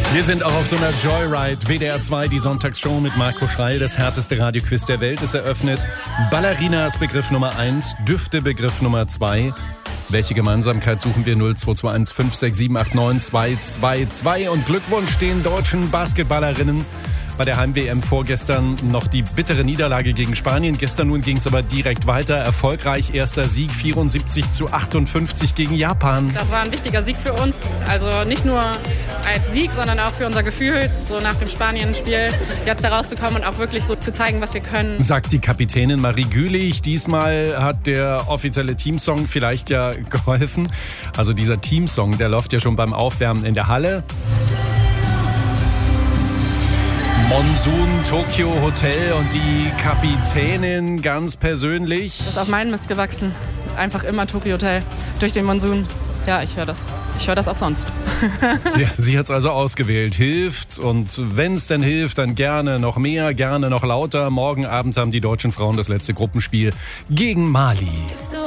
Wir sind auch auf so einer Joyride. WDR 2, die Sonntagsshow mit Marco Schreil. Das härteste Radioquiz der Welt ist eröffnet. Ballerina ist Begriff Nummer 1, Düfte Begriff Nummer 2. Welche Gemeinsamkeit suchen wir? 0221 56789 222. Und Glückwunsch den deutschen Basketballerinnen. Bei der Heim-WM vorgestern noch die bittere Niederlage gegen Spanien. Gestern nun ging es aber direkt weiter. Erfolgreich erster Sieg, 74-58 gegen Japan. Das war ein wichtiger Sieg für uns. Also nicht nur als Sieg, sondern auch für unser Gefühl, so nach dem Spanien-Spiel jetzt da rauszukommen und auch wirklich so zu zeigen, was wir können. Sagt die Kapitänin Marie Gülich. Diesmal hat der offizielle Teamsong vielleicht ja geholfen. Also dieser Teamsong, der läuft ja schon beim Aufwärmen in der Halle. Monsun, Tokyo Hotel und die Kapitänin ganz persönlich. Das ist auf meinen Mist gewachsen. Einfach immer Tokyo Hotel durch den Monsun. Ja, ich höre das. Ich höre das auch sonst. Ja, sie hat es also ausgewählt. Hilft. Und wenn es denn hilft, dann gerne noch mehr, gerne noch lauter. Morgen Abend haben die deutschen Frauen das letzte Gruppenspiel gegen Mali.